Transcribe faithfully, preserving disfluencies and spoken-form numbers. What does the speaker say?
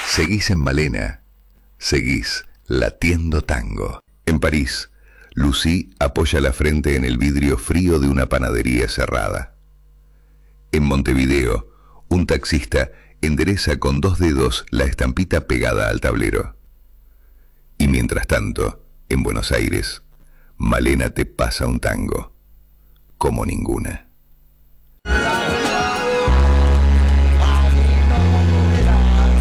Seguís en Malena. Seguís latiendo tango. En París, Lucy apoya la frente en el vidrio frío de una panadería cerrada. En Montevideo, un taxista endereza con dos dedos la estampita pegada al tablero. Y mientras tanto, en Buenos Aires, Malena te pasa un tango como ninguna.